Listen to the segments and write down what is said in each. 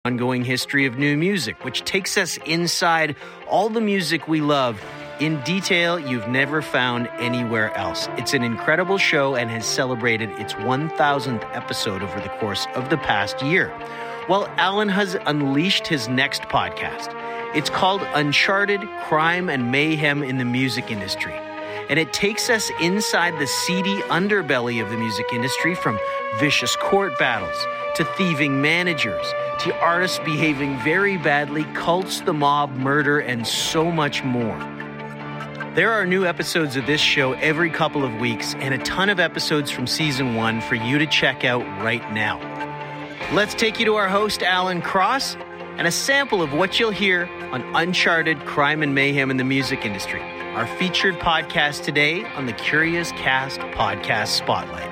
Ongoing history of new music, which takes us inside all the music we love in detail you've never found anywhere else. It's an incredible show and has celebrated its 1,000th episode over the course of the past year. Well, Alan has unleashed his next podcast. It's called Uncharted: Crime and Mayhem in the Music Industry. And it takes us inside the seedy underbelly of the music industry, from vicious court battles to thieving managers to artists behaving very badly, cults, the mob, murder, and so much more. There are new episodes of this show every couple of weeks and a ton of episodes from season 1 for you to check out right now. Let's take you to our host, Alan Cross, and a sample of what you'll hear on Uncharted: Crime and Mayhem in the Music Industry, our featured podcast today on the Curious Cast Podcast Spotlight.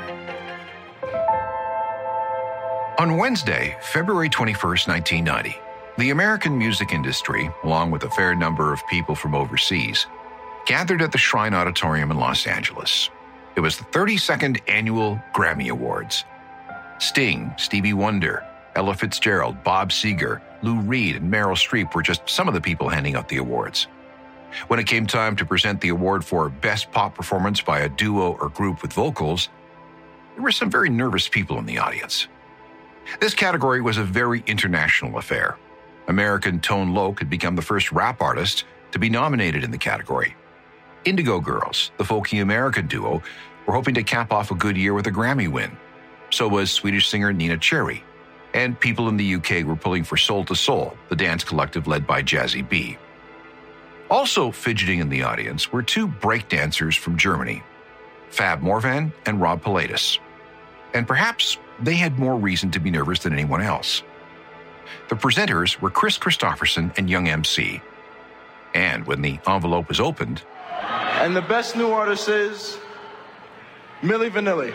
On Wednesday, February 21st, 1990, the American music industry, along with a fair number of people from overseas, gathered at the Shrine Auditorium in Los Angeles. It was the 32nd Annual Grammy Awards. Sting, Stevie Wonder, Ella Fitzgerald, Bob Seger, Lou Reed, and Meryl Streep were just some of the people handing out the awards. When it came time to present the award for Best Pop Performance by a Duo or Group with Vocals, there were some very nervous people in the audience. This category was a very international affair. American Tone Loc had become the first rap artist to be nominated in the category. Indigo Girls, the folky American duo, were hoping to cap off a good year with a Grammy win. So was Swedish singer Nina Cherry. And people in the UK were pulling for Soul to Soul, the dance collective led by Jazzy B. Also fidgeting in the audience were two breakdancers from Germany, Fab Morvan and Rob Pilatus. And perhaps they had more reason to be nervous than anyone else. The presenters were Chris Christopherson and Young MC. And when the envelope was opened... And the best new artist is Milli Vanilli.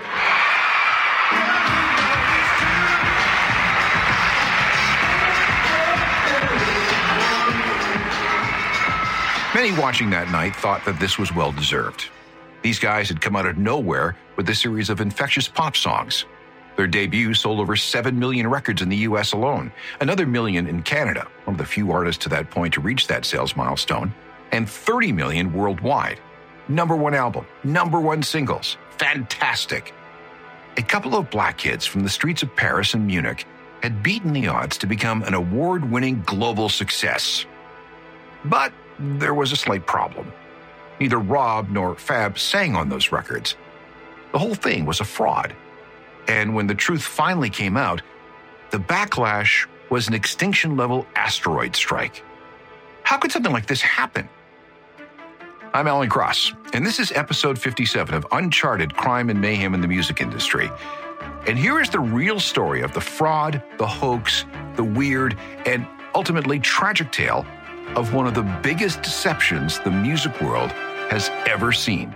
Many watching that night thought that this was well-deserved. These guys had come out of nowhere with a series of infectious pop songs. Their debut sold over 7 million records in the U.S. alone, another million in Canada, one of the few artists to that point to reach that sales milestone, and 30 million worldwide. #1 album, #1 singles. Fantastic. A couple of black kids from the streets of Paris and Munich had beaten the odds to become an award-winning global success. But there was a slight problem. Neither Rob nor Fab sang on those records. The whole thing was a fraud. And when the truth finally came out, the backlash was an extinction-level asteroid strike. How could something like this happen? I'm Alan Cross, and this is episode 57 of Uncharted: Crime and Mayhem in the Music Industry. And here is the real story of the fraud, the hoax, the weird, and ultimately tragic tale of one of the biggest deceptions the music world has ever seen.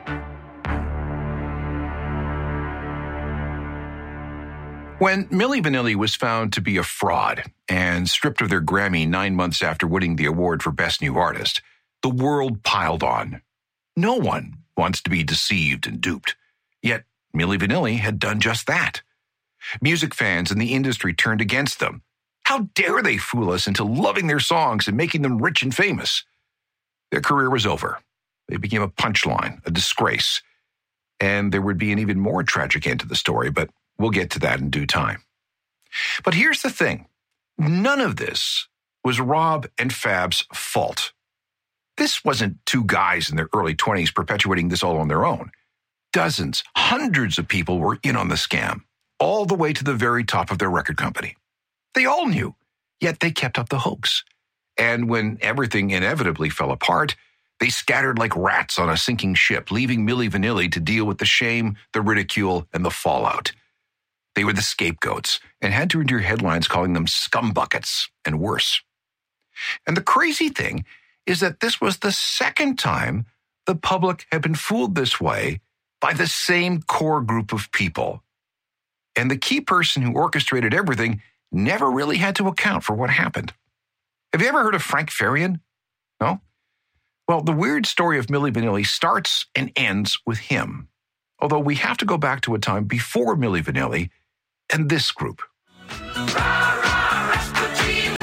When Milli Vanilli was found to be a fraud and stripped of their Grammy 9 months after winning the award for Best New Artist, the world piled on. No one wants to be deceived and duped. Yet Milli Vanilli had done just that. Music fans in the industry turned against them. How dare they fool us into loving their songs and making them rich and famous? Their career was over. They became a punchline, a disgrace. And there would be an even more tragic end to the story, but we'll get to that in due time. But here's the thing. None of this was Rob and Fab's fault. This wasn't two guys in their early 20s perpetuating this all on their own. Dozens, hundreds of people were in on the scam, all the way to the very top of their record company. They all knew, yet they kept up the hoax. And when everything inevitably fell apart, they scattered like rats on a sinking ship, leaving Milli Vanilli to deal with the shame, the ridicule, and the fallout. They were the scapegoats and had to endure headlines calling them scumbuckets and worse. And the crazy thing is that this was the second time the public had been fooled this way by the same core group of people. And the key person who orchestrated everything never really had to account for what happened. Have you ever heard of Frank Farian? No? Well, the weird story of Milli Vanilli starts and ends with him. Although we have to go back to a time before Milli Vanilli and this group.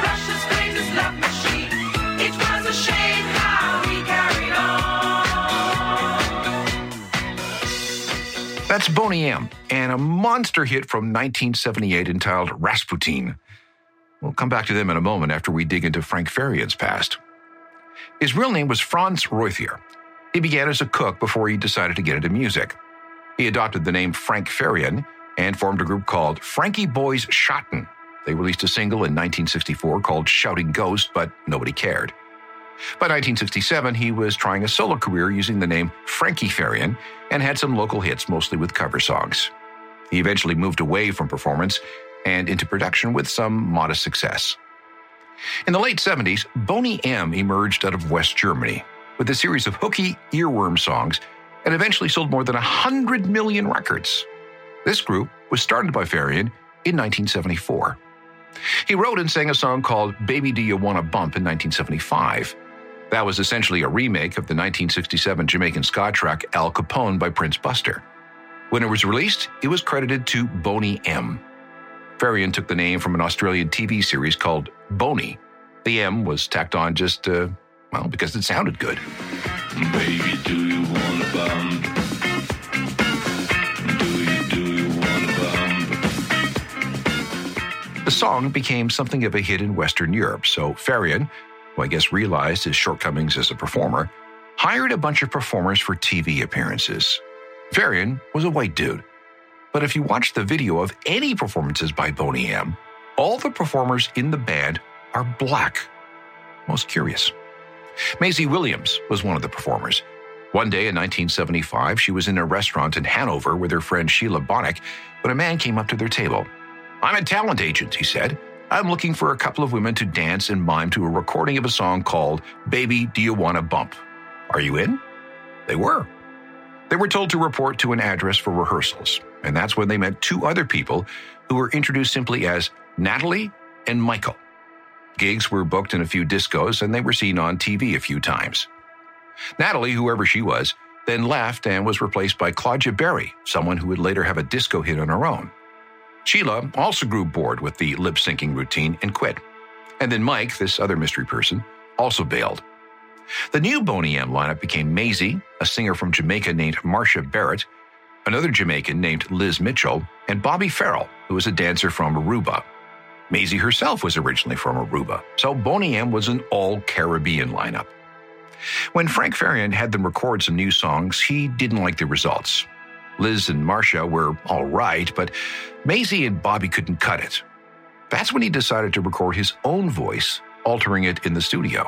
It's Boney M. and a monster hit from 1978 entitled Rasputin. We'll come back to them in a moment after we dig into Frank Farian's past. His real name was Franz Reuther. He began as a cook before he decided to get into music. He adopted the name Frank Farian and formed a group called Frankie Boys Schotten. They released a single in 1964 called Shouting Ghost, but nobody cared. By 1967, he was trying a solo career using the name Frankie Farian and had some local hits, mostly with cover songs. He eventually moved away from performance and into production with some modest success. In the late 70s, Boney M emerged out of West Germany with a series of hooky earworm songs and eventually sold more than 100 million records. This group was started by Farian in 1974. He wrote and sang a song called Baby Do You Wanna Bump in 1975. That was essentially a remake of the 1967 Jamaican ska track Al Capone by Prince Buster. When it was released, it was credited to Boney M. Farian took the name from an Australian TV series called Boney. The M was tacked on just, because it sounded good. Baby, do you wanna bump? Do you wanna bump? The song became something of a hit in Western Europe, so Farian, who I guess realized his shortcomings as a performer, hired a bunch of performers for TV appearances. Farian was a white dude, but if you watch the video of any performances by Boney M, all the performers in the band are black. Most curious. Maisie Williams was one of the performers. One day in 1975, she was in a restaurant in Hanover with her friend Sheila Bonnick when a man came up to their table. "I'm a talent agent," he said. "I'm looking for a couple of women to dance and mime to a recording of a song called Baby Do You Wanna Bump? Are you in?" They were. They were told to report to an address for rehearsals, and that's when they met two other people who were introduced simply as Natalie and Michael. Gigs were booked in a few discos, and they were seen on TV a few times. Natalie, whoever she was, then left and was replaced by Claudia Berry, someone who would later have a disco hit on her own. Sheila also grew bored with the lip-syncing routine and quit. And then Mike, this other mystery person, also bailed. The new Boney M lineup became Maisie, a singer from Jamaica named Marcia Barrett, another Jamaican named Liz Mitchell, and Bobby Farrell, who was a dancer from Aruba. Maisie herself was originally from Aruba, so Boney M was an all-Caribbean lineup. When Frank Farian had them record some new songs, he didn't like the results. Liz and Marcia were all right, but Maisie and Bobby couldn't cut it. That's when he decided to record his own voice, altering it in the studio.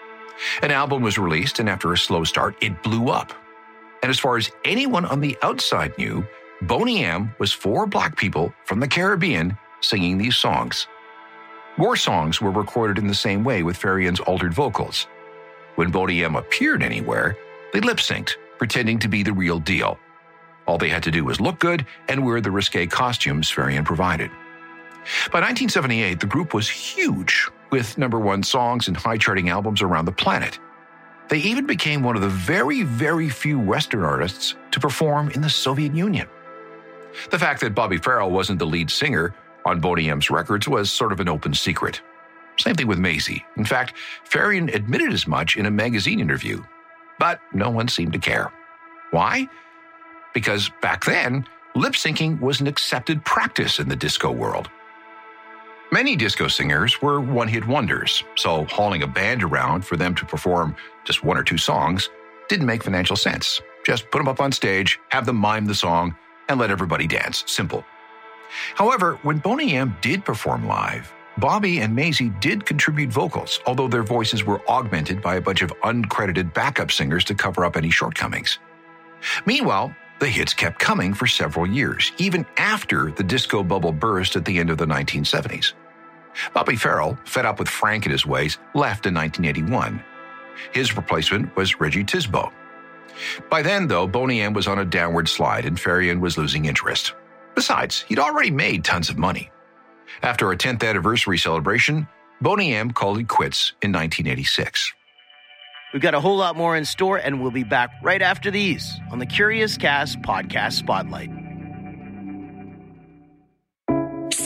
An album was released, and after a slow start, it blew up. And as far as anyone on the outside knew, Boney M was four black people from the Caribbean singing these songs. More songs were recorded in the same way with Farian's altered vocals. When Boney M appeared anywhere, they lip-synced, pretending to be the real deal. All they had to do was look good and wear the risque costumes Farian provided. By 1978, the group was huge, with #1 songs and high-charting albums around the planet. They even became one of the very, very few Western artists to perform in the Soviet Union. The fact that Bobby Farrell wasn't the lead singer on Boney M's records was sort of an open secret. Same thing with Maisie. In fact, Farian admitted as much in a magazine interview. But no one seemed to care. Why? Because back then, lip-syncing was an accepted practice in the disco world. Many disco singers were one-hit wonders, so hauling a band around for them to perform just one or two songs didn't make financial sense. Just put them up on stage, have them mime the song, and let everybody dance. Simple. However, when Boney M did perform live, Bobby and Maisie did contribute vocals, although their voices were augmented by a bunch of uncredited backup singers to cover up any shortcomings. Meanwhile, the hits kept coming for several years, even after the disco bubble burst at the end of the 1970s. Bobby Farrell, fed up with Frank and his ways, left in 1981. His replacement was Reggie Tisbo. By then, though, Boney M was on a downward slide and Farian was losing interest. Besides, he'd already made tons of money. After a 10th anniversary celebration, Boney M called it quits in 1986. We've got a whole lot more in store, and we'll be back right after these on the Curious Cast Podcast Spotlight.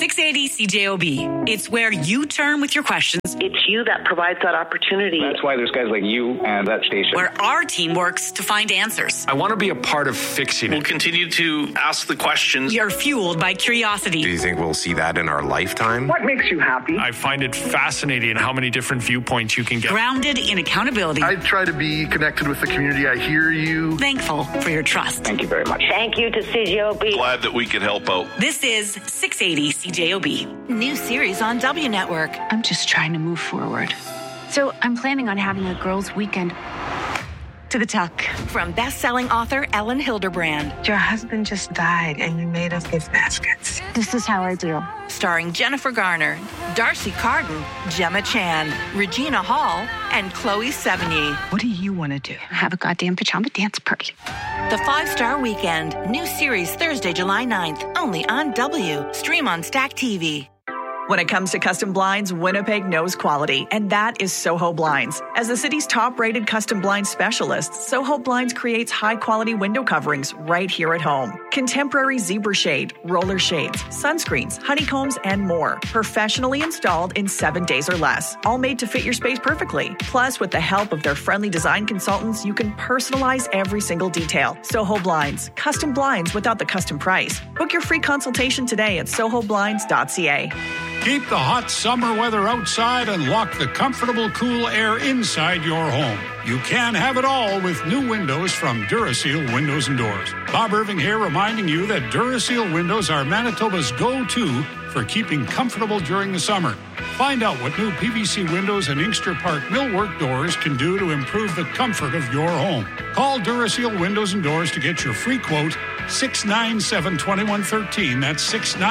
680 CJOB. It's where you turn with your questions. It's you that provides that opportunity. That's why there's guys like you and that station. Where our team works to find answers. I want to be a part of fixing it. We'll continue to ask the questions. You're fueled by curiosity. Do you think we'll see that in our lifetime? What makes you happy? I find it fascinating how many different viewpoints you can get. Grounded in accountability. I try to be connected with the community. I hear you. Thankful for your trust. Thank you very much. Thank you to CJOB. Glad that we could help out. This is 680 CJOB. New series on W Network. I'm just trying to move forward. So I'm planning on having a girls' weekend. To the Tuck. From best-selling author Ellen Hilderbrand. Your husband just died and you made us gift baskets. This is how I do. Starring Jennifer Garner, Darcy Carden, Gemma Chan, Regina Hall, and Chloe Sevigny. What do you want to do? Have a goddamn pajama dance party. The 5-Star Weekend. New series Thursday, July 9th. Only on W. Stream on Stack TV. When it comes to custom blinds, Winnipeg knows quality, and that is Soho Blinds. As the city's top-rated custom blind specialist, Soho Blinds creates high-quality window coverings right here at home. Contemporary zebra shade, roller shades, sunscreens, honeycombs, and more. Professionally installed in 7 days or less. All made to fit your space perfectly. Plus, with the help of their friendly design consultants, you can personalize every single detail. Soho Blinds. Custom blinds without the custom price. Book your free consultation today at sohoblinds.ca. Keep the hot summer weather outside and lock the comfortable, cool air inside your home. You can have it all with new windows from Duraseal Windows and Doors. Bob Irving here reminding you that Duraseal windows are Manitoba's go-to for keeping comfortable during the summer. Find out what new PVC windows and Inkster Park millwork doors can do to improve the comfort of your home. Call Duraseal Windows and Doors to get your free quote, 697-2113. That's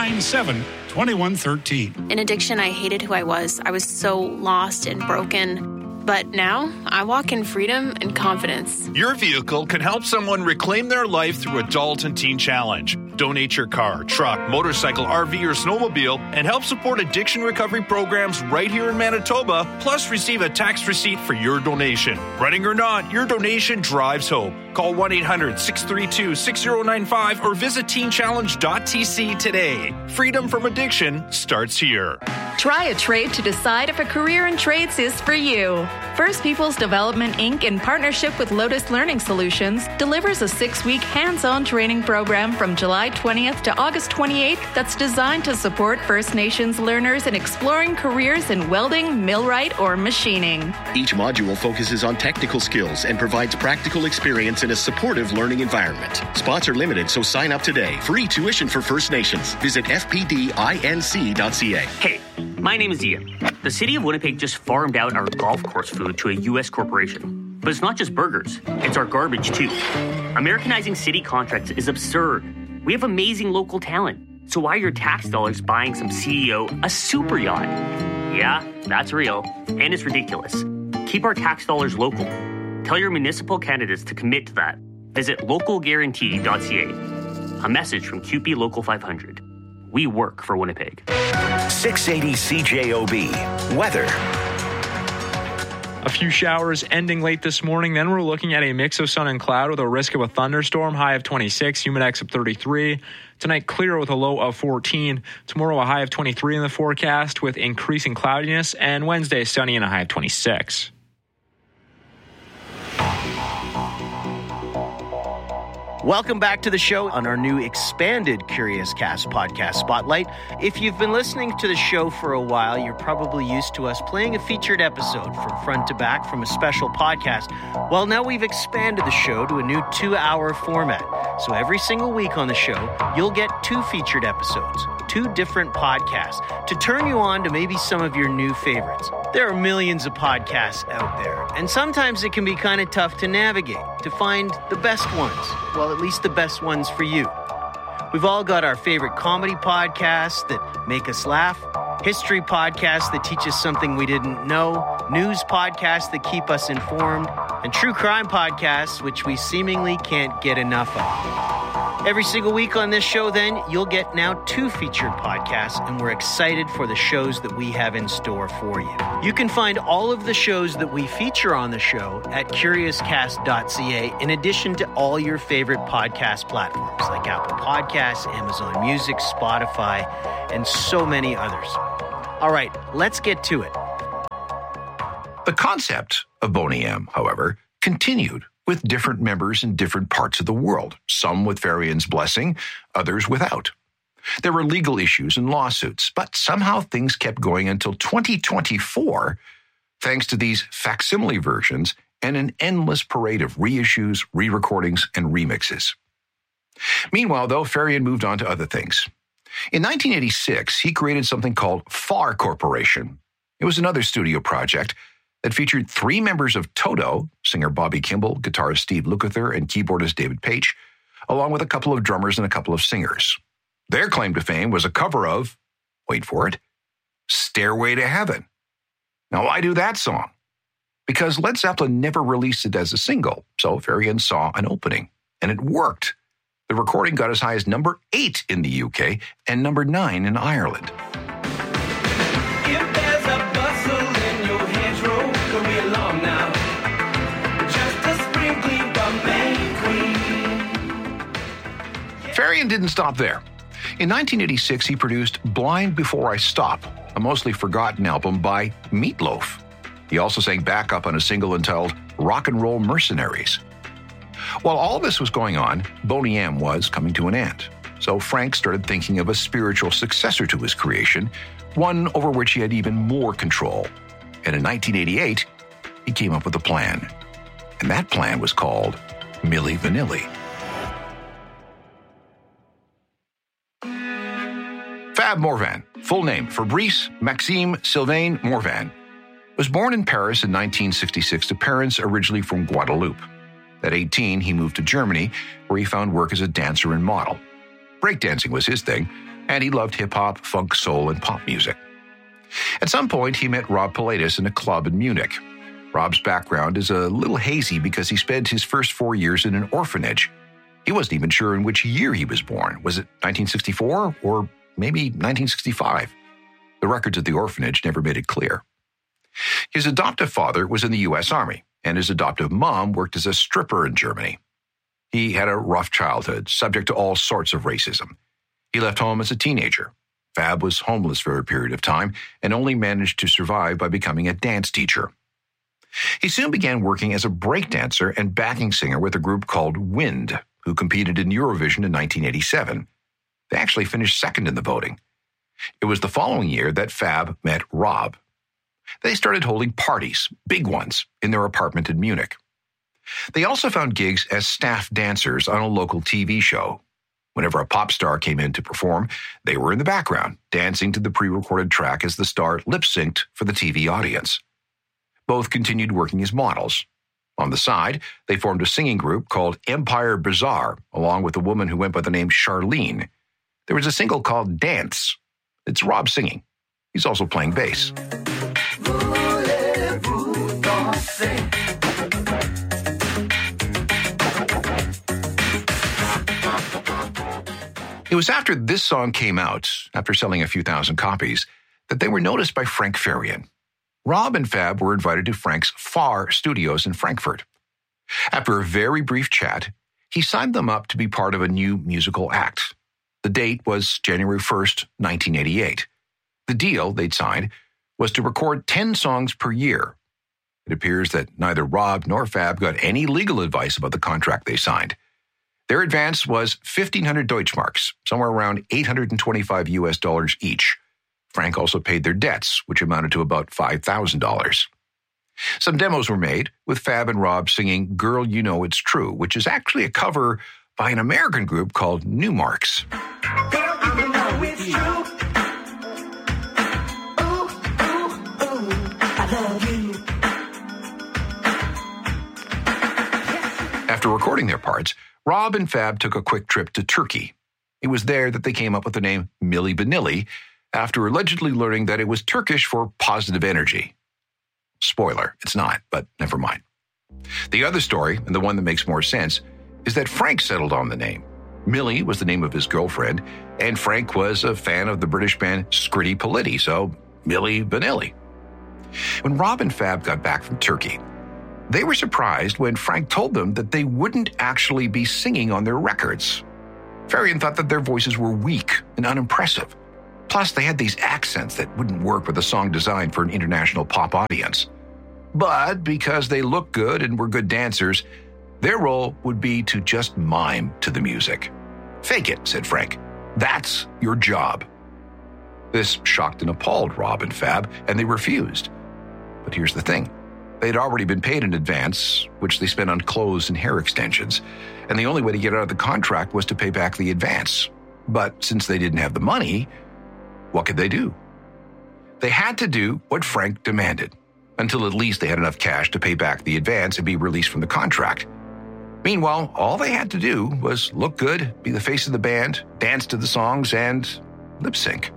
697-2113. In addiction, I hated who I was. I was so lost and broken. But now, I walk in freedom and confidence. Your vehicle can help someone reclaim their life through Adult and Teen Challenge. Donate your car, truck, motorcycle, RV, or snowmobile and help support addiction recovery programs right here in Manitoba, plus receive a tax receipt for your donation. Running or not, your donation drives hope. Call 1-800-632-6095 or visit teenchallenge.tc today. Freedom from addiction starts here. Try a trade to decide if a career in trades is for you. First Peoples Development, Inc., in partnership with Lotus Learning Solutions, delivers a 6-week hands-on training program from July 20th to August 28th that's designed to support First Nations learners in exploring careers in welding, millwright, or machining. Each module focuses on technical skills and provides practical experience in a supportive learning environment. Spots are limited, so sign up today. Free tuition for First Nations. Visit fpdinc.ca. Hey, my name is Ian. The city of Winnipeg just farmed out our golf course food to a U.S. corporation. But it's not just burgers. It's our garbage, too. Americanizing city contracts is absurd. We have amazing local talent. So why are your tax dollars buying some CEO a super yacht? Yeah, that's real. And it's ridiculous. Keep our tax dollars local. Tell your municipal candidates to commit to that. Visit localguarantee.ca. A message from CUPE Local 500. We work for Winnipeg. 680 CJOB. Weather. A few showers ending late this morning. Then we're looking at a mix of sun and cloud with a risk of a thunderstorm. High of 26, humidex of 33. Tonight, clear with a low of 14. Tomorrow, a high of 23 in the forecast with increasing cloudiness. And Wednesday, sunny and a high of 26. Welcome back to the show on our new expanded Curious Cast podcast Spotlight. If you've been listening to the show for a while, you're probably used to us playing a featured episode from front to back from a special podcast. Well, now we've expanded the show to a new 2-hour format. So every single week on the show, you'll get 2 featured episodes, 2 different podcasts to turn you on to maybe some of your new favorites. There are millions of podcasts out there, and sometimes it can be kind of tough to navigate, to find the best ones. Well, at least the best ones for you. We've all got our favorite comedy podcasts that make us laugh, history podcasts that teach us something we didn't know, news podcasts that keep us informed, and true crime podcasts which we seemingly can't get enough of. Every single week on this show, then, you'll get now 2 featured podcasts, and we're excited for the shows that we have in store for you. You can find all of the shows that we feature on the show at curiouscast.ca, in addition to all your favorite podcast platforms like Apple Podcasts, Amazon Music, Spotify, and so many others. All right, let's get to it. The concept of Boney M, however, continued with different members in different parts of the world, some with Farian's blessing, others without. There were legal issues and lawsuits, but somehow things kept going until 2024, thanks to these facsimile versions and an endless parade of reissues, re-recordings, and remixes. Meanwhile, though, Farian moved on to other things. In 1986, he created something called Far Corporation. It was another studio project that featured 3 members of Toto, singer Bobby Kimball, guitarist Steve Lukather, and keyboardist David Paich, along with a couple of drummers and a couple of singers. Their claim to fame was a cover of, wait for it, Stairway to Heaven. Now, why do that song? Because Led Zeppelin never released it as a single, so Farian saw an opening, and it worked. The recording got as high as number 8 in the UK and number 9 in Ireland. Farian didn't stop there. In 1986, he produced Blind Before I Stop, a mostly forgotten album by Meatloaf. He also sang backup on a single entitled Rock and Roll Mercenaries. While all this was going on, Boney M was coming to an end. So Frank started thinking of a spiritual successor to his creation, one over which he had even more control. And in 1988, he came up with a plan. And that plan was called Milli Vanilli. Fab Morvan, full name Fabrice Maxime Sylvain Morvan, was born in Paris in 1966 to parents originally from Guadeloupe. At 18, he moved to Germany, where he found work as a dancer and model. Breakdancing was his thing, and he loved hip-hop, funk, soul, and pop music. At some point, he met Rob Pilatus in a club in Munich. Rob's background is a little hazy because he spent his first 4 years in an orphanage. He wasn't even sure in which year he was born. Was it 1964 or maybe 1965? The records of the orphanage never made it clear. His adoptive father was in the U.S. Army, and his adoptive mom worked as a stripper in Germany. He had a rough childhood, subject to all sorts of racism. He left home as a teenager. Fab was homeless for a period of time and only managed to survive by becoming a dance teacher. He soon began working as a breakdancer and backing singer with a group called Wind, who competed in Eurovision in 1987. They actually finished second in the voting. It was the following year that Fab met Rob. They started holding parties, big ones, in their apartment in Munich. They also found gigs as staff dancers on a local TV show. Whenever a pop star came in to perform, they were in the background, dancing to the pre-recorded track as the star lip-synced for the TV audience. Both continued working as models. On the side, they formed a singing group called Empire Bazaar, along with a woman who went by the name Charlene. There was a single called Dance. It's Rob singing. He's also playing bass. It was after this song came out, after selling a few thousand copies, that they were noticed by Frank Farian. Rob and Fab were invited to Frank's Far Studios in Frankfurt. After a very brief chat, he signed them up to be part of a new musical act. The date was January 1st, 1988. The deal they'd signed was to record 10 songs per year. It appears that neither Rob nor Fab got any legal advice about the contract they signed. Their advance was 1,500 Deutschmarks, somewhere around $825 US each. Frank also paid their debts, which amounted to about $5,000. Some demos were made, with Fab and Rob singing Girl, You Know It's True, which is actually a cover by an American group called Newmarks. Girl, you know it's true. Ooh, ooh, ooh, I love you. After recording their parts, Rob and Fab took a quick trip to Turkey. It was there that they came up with the name Milli Vanilli, after allegedly learning that it was Turkish for positive energy. Spoiler, it's not, but never mind. The other story, and the one that makes more sense, is that Frank settled on the name. Millie was the name of his girlfriend, and Frank was a fan of the British band Scritti Politti, so Milli Vanilli. When Rob and Fab got back from Turkey, they were surprised when Frank told them that they wouldn't actually be singing on their records. Farian thought that their voices were weak and unimpressive. Plus, they had these accents that wouldn't work with a song designed for an international pop audience. But because they looked good and were good dancers, their role would be to just mime to the music. Fake it, said Frank. That's your job. This shocked and appalled Rob and Fab, and they refused. But here's the thing. They'd already been paid in advance, which they spent on clothes and hair extensions, and the only way to get out of the contract was to pay back the advance. But since they didn't have the money, what could they do? They had to do what Frank demanded, until at least they had enough cash to pay back the advance and be released from the contract. Meanwhile, all they had to do was look good, be the face of the band, dance to the songs, and lip sync.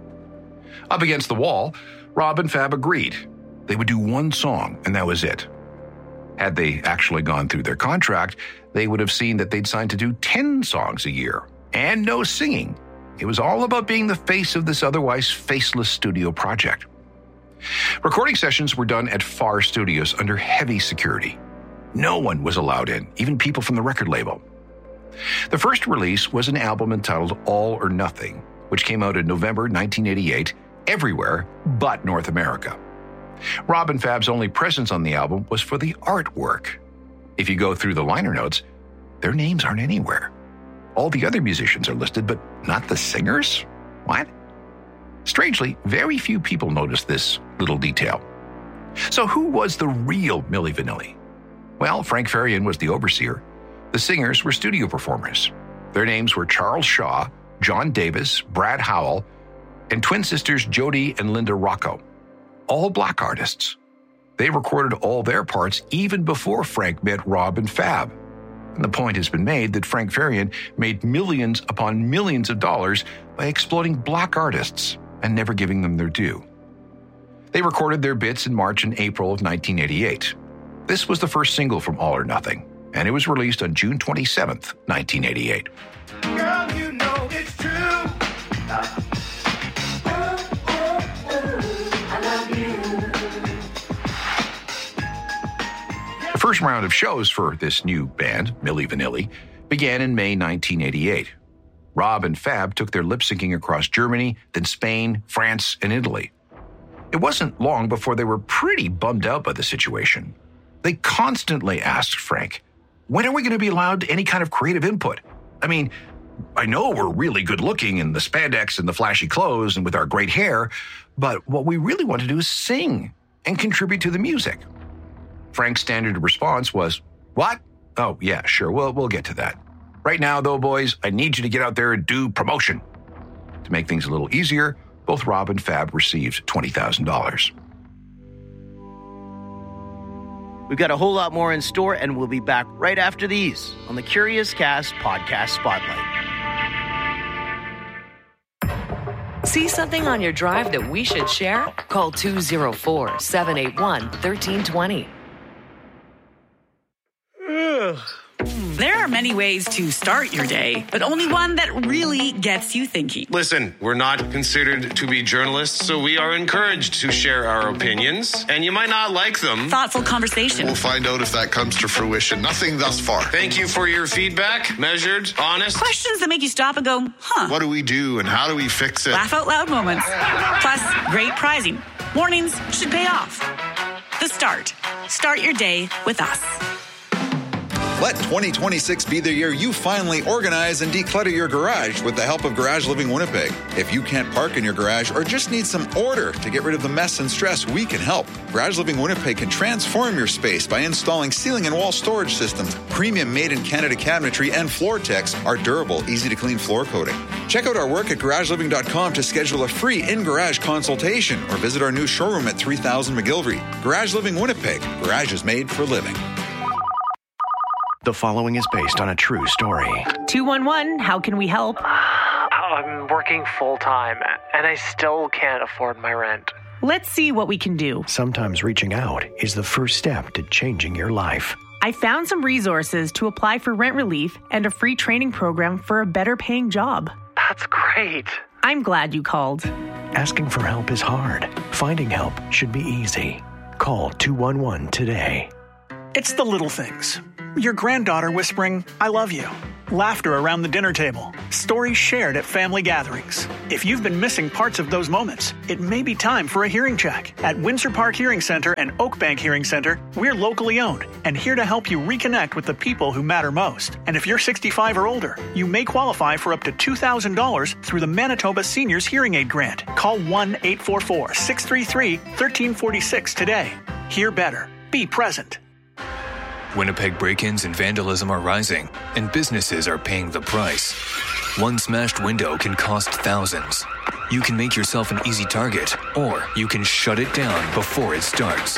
Up against the wall, Rob and Fab agreed. They would do one song, and that was it. Had they actually gone through their contract, they would have seen that they'd signed to do 10 songs a year, and no singing. It was all about being the face of this otherwise faceless studio project. Recording sessions were done at Far Studios under heavy security. No one was allowed in, even people from the record label. The first release was an album entitled All or Nothing, which came out in November 1988, everywhere but North America. Rob and Fab's only presence on the album was for the artwork. If you go through the liner notes, their names aren't anywhere. All the other musicians are listed, but not the singers? What? Strangely, very few people noticed this little detail. So who was the real Milli Vanilli? Well, Frank Farian was the overseer. The singers were studio performers. Their names were Charles Shaw, John Davis, Brad Howell, and twin sisters Jody and Linda Rocco. All black artists. They recorded all their parts even before Frank met Rob and Fab. And the point has been made that Frank Farian made millions upon millions of dollars by exploiting black artists and never giving them their due. They recorded their bits in March and April of 1988. This was the first single from All or Nothing, and it was released on June 27th, 1988. Girl, you know it's true. The first round of shows for this new band, Milli Vanilli, began in May 1988. Rob and Fab took their lip-syncing across Germany, then Spain, France, and Italy. It wasn't long before they were pretty bummed out by the situation. They constantly asked Frank, when are we going to be allowed any kind of creative input? I mean, I know we're really good looking in the spandex and the flashy clothes and with our great hair, but what we really want to do is sing and contribute to the music. Frank's standard response was, what? Oh, yeah, sure, we'll get to that. Right now, though, boys, I need you to get out there and do promotion. To make things a little easier, both Rob and Fab received $20,000. We've got a whole lot more in store, and we'll be back right after these on the Curious Cast Podcast Spotlight. See something on your drive that we should share? Call 204-781-1320. There are many ways to start your day, but only one that really gets you thinking. Listen, we're not considered to be journalists, so we are encouraged to share our opinions, and you might not like them. Thoughtful conversation. We'll find out if that comes to fruition. Nothing thus far. Thank you for your feedback. Measured, honest. Questions that make you stop and go, huh? What do we do and how do we fix it? Laugh out loud moments. Plus, great prizing. Mornings should pay off. The Start. Start your day with us. Let 2026 be the year you finally organize and declutter your garage with the help of Garage Living Winnipeg. If you can't park in your garage or just need some order to get rid of the mess and stress, we can help. Garage Living Winnipeg can transform your space by installing ceiling and wall storage systems, premium made-in-Canada cabinetry, and Floortex, our durable, easy-to-clean floor coating. Check out our work at garageliving.com to schedule a free in-garage consultation or visit our new showroom at 3000 McGillivray. Garage Living Winnipeg. Garage is made for living. The following is based on a true story. 211, how can we help? I'm working full-time, and I still can't afford my rent. Let's see what we can do. Sometimes reaching out is the first step to changing your life. I found some resources to apply for rent relief and a free training program for a better paying job. That's great. I'm glad you called. Asking for help is hard. Finding help should be easy. Call 211 today. It's the little things. Your granddaughter whispering, "I love you." Laughter around the dinner table. Stories shared at family gatherings. If you've been missing parts of those moments, it may be time for a hearing check. At Windsor Park Hearing Center and Oak Bank Hearing Center, we're locally owned and here to help you reconnect with the people who matter most. And if you're 65 or older, you may qualify for up to $2,000 through the Manitoba Seniors Hearing Aid Grant. Call 1-844-633-1346 today. Hear better. Be present. Winnipeg break-ins and vandalism are rising, and businesses are paying the price. One smashed window can cost thousands. You can make yourself an easy target, or you can shut it down before it starts.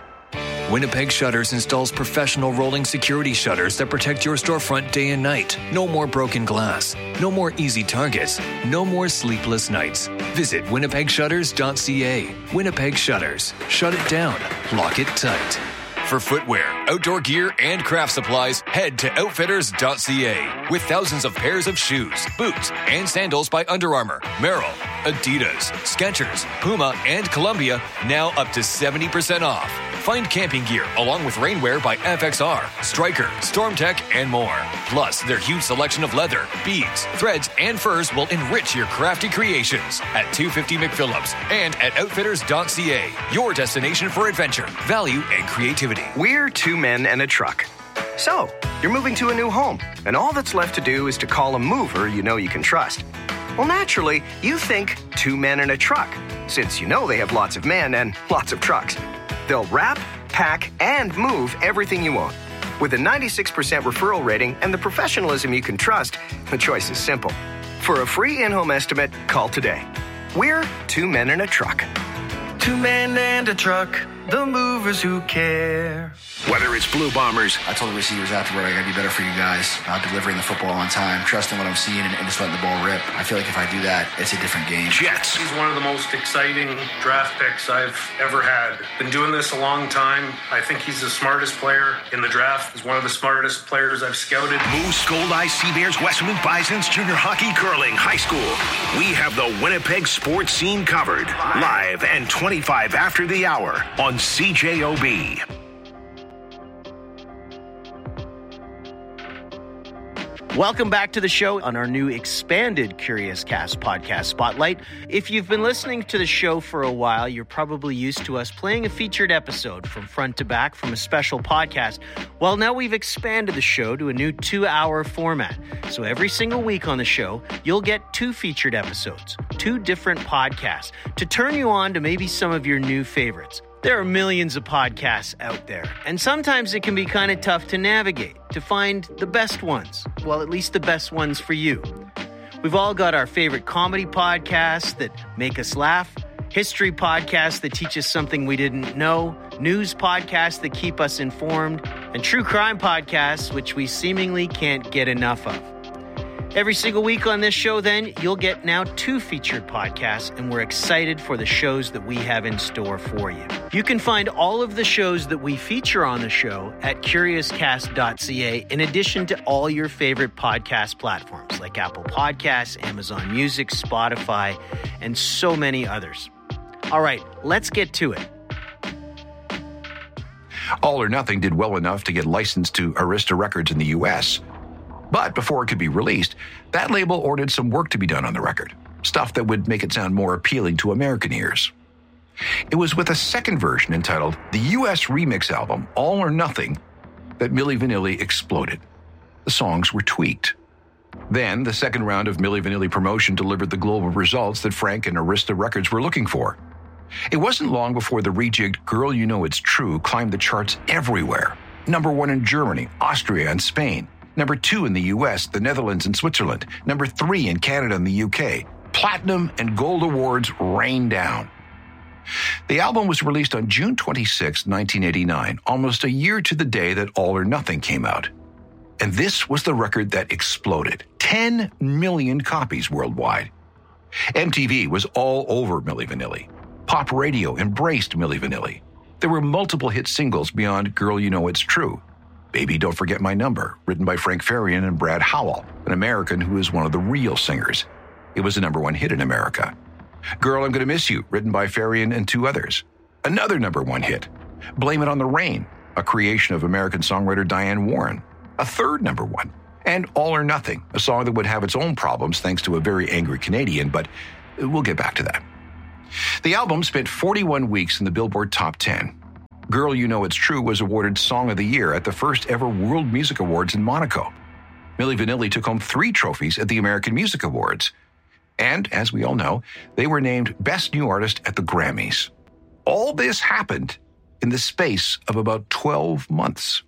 Winnipeg Shutters installs professional rolling security shutters that protect your storefront day and night. No more broken glass. No more easy targets. No more sleepless nights. Visit winnipegshutters.ca. Winnipeg Shutters. Shut it down. Lock it tight. For footwear, outdoor gear, and craft supplies, head to outfitters.ca. With thousands of pairs of shoes, boots, and sandals by Under Armour, Merrell, Adidas, Skechers, Puma, and Columbia, now up to 70% off. Find camping gear along with rainwear by FXR, Stryker, StormTech, and more. Plus, their huge selection of leather, beads, threads, and furs will enrich your crafty creations at 250 McPhillips and at outfitters.ca. Your destination for adventure, value, and creativity. We're two men and a truck. So, you're moving to a new home, and all that's left to do is to call a mover you know you can trust. Well, naturally, you think two men and a truck, since you know they have lots of men and lots of trucks. They'll wrap, pack, and move everything you own. With a 96% referral rating and the professionalism you can trust, the choice is simple. For a free in-home estimate, call today. We're two men and a truck. Two men and a truck, the movers who care. Whether it's Blue Bombers. I told the receivers afterward, I got to be better for you guys. Delivering the football on time, trusting what I'm seeing, and just letting the ball rip. I feel like if I do that, it's a different game. Jets. He's one of the most exciting draft picks I've ever had. Been doing this a long time. I think he's the smartest player in the draft. He's one of the smartest players I've scouted. Moose, Gold Eyes, Sea Bears, Westman Bisons, Junior Hockey, Curling, High School. We have the Winnipeg sports scene covered. Live and 25 after the hour on CJOB. Welcome back to the show on our new expanded Curious Cast podcast Spotlight. If you've been listening to the show for a while, you're probably used to us playing a featured episode from front to back from a special podcast. Well, now we've expanded the show to a new 2-hour format. So every single week on the show, you'll get 2 featured episodes, 2 different podcasts to turn you on to maybe some of your new favorites. There are millions of podcasts out there, and sometimes it can be kind of tough to navigate, to find the best ones. Well, at least the best ones for you. We've all got our favorite comedy podcasts that make us laugh, history podcasts that teach us something we didn't know, news podcasts that keep us informed, and true crime podcasts, which we seemingly can't get enough of. Every single week on this show, then, you'll get now 2 featured podcasts, and we're excited for the shows that we have in store for you. You can find all of the shows that we feature on the show at CuriousCast.ca, in addition to all your favorite podcast platforms like Apple Podcasts, Amazon Music, Spotify, and so many others. All right, let's get to it. All or Nothing did well enough to get licensed to Arista Records in the U.S., but before it could be released, that label ordered some work to be done on the record, stuff that would make it sound more appealing to American ears. It was with a second version entitled the U.S. Remix Album, All or Nothing, that Milli Vanilli exploded. The songs were tweaked. Then, the second round of Milli Vanilli promotion delivered the global results that Frank and Arista Records were looking for. It wasn't long before the rejigged Girl You Know It's True climbed the charts everywhere. Number 1 in Germany, Austria, and Spain. Number 2 in the U.S., the Netherlands, and Switzerland. Number 3 in Canada and the U.K. Platinum and gold awards rained down. The album was released on June 26, 1989, almost a year to the day that All or Nothing came out. And this was the record that exploded. 10 million copies worldwide. MTV was all over Milli Vanilli. Pop radio embraced Milli Vanilli. There were multiple hit singles beyond Girl You Know It's True. Baby Don't Forget My Number, written by Frank Farian and Brad Howell, an American who is one of the real singers. It was a #1 hit in America. Girl, I'm Gonna Miss You, written by Farian and 2 others. Another #1 hit. Blame It on the Rain, a creation of American songwriter Diane Warren. A third #1. And All or Nothing, a song that would have its own problems thanks to a very angry Canadian, but we'll get back to that. The album spent 41 weeks in the Billboard Top 10. Girl, You Know It's True was awarded Song of the Year at the first ever World Music Awards in Monaco. Milli Vanilli took home 3 trophies at the American Music Awards. And, as we all know, they were named Best New Artist at the Grammys. All this happened in the space of about 12 months.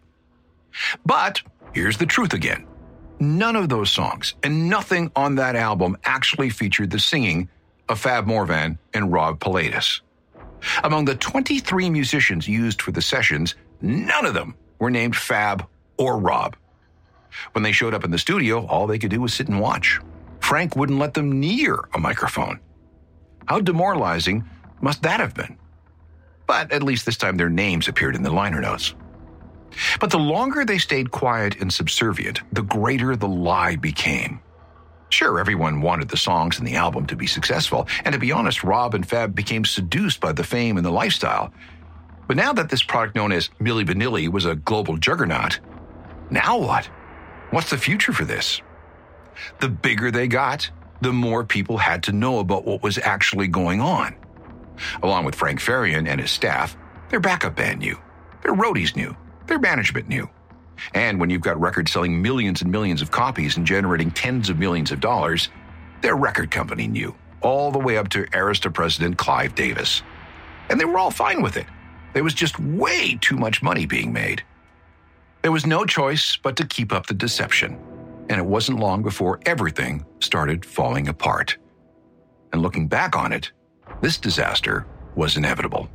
But here's the truth again. None of those songs and nothing on that album actually featured the singing of Fab Morvan and Rob Pilatus. Among the 23 musicians used for the sessions, none of them were named Fab or Rob. When they showed up in the studio, all they could do was sit and watch. Frank wouldn't let them near a microphone. How demoralizing must that have been? But at least this time their names appeared in the liner notes. But the longer they stayed quiet and subservient, the greater the lie became. Sure, everyone wanted the songs and the album to be successful, and to be honest, Rob and Fab became seduced by the fame and the lifestyle. But now that this product known as Milli Vanilli was a global juggernaut, now what? What's the future for this? The bigger they got, the more people had to know about what was actually going on. Along with Frank Farian and his staff, their backup band knew, their roadies knew, their management knew. And when you've got records selling millions and millions of copies and generating tens of millions of dollars, their record company knew, all the way up to Arista president Clive Davis. And they were all fine with it. There was just way too much money being made. There was no choice but to keep up the deception. And it wasn't long before everything started falling apart. And looking back on it, this disaster was inevitable.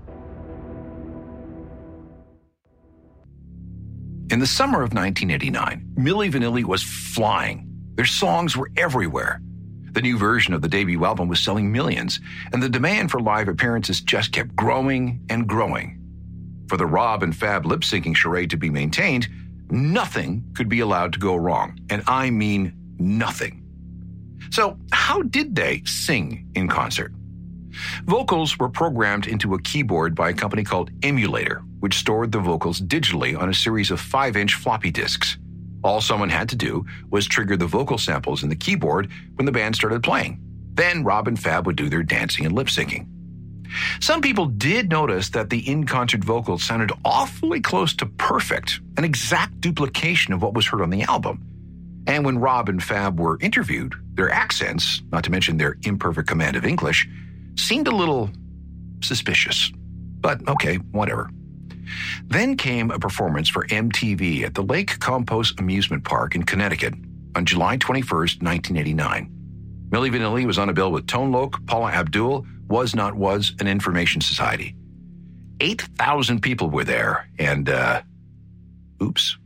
In the summer of 1989, Milli Vanilli was flying. Their songs were everywhere. The new version of the debut album was selling millions, and the demand for live appearances just kept growing and growing. For the Rob and Fab lip-syncing charade to be maintained, nothing could be allowed to go wrong, and I mean nothing. So, how did they sing in concert? Vocals were programmed into a keyboard by a company called Emulator, which stored the vocals digitally on a series of 5-inch floppy disks. All someone had to do was trigger the vocal samples in the keyboard when the band started playing. Then Rob and Fab would do their dancing and lip-syncing. Some people did notice that the in-concert vocals sounded awfully close to perfect, an exact duplication of what was heard on the album. And when Rob and Fab were interviewed, their accents, not to mention their imperfect command of English, seemed a little suspicious. But okay, whatever. Then came a performance for MTV at the Lake Compost Amusement Park in Connecticut on July 21st, 1989. Milli Vanilli was on a bill with Tone Loc, Paula Abdul, Was Not Was, and Information Society. 8,000 people were there, and, oops.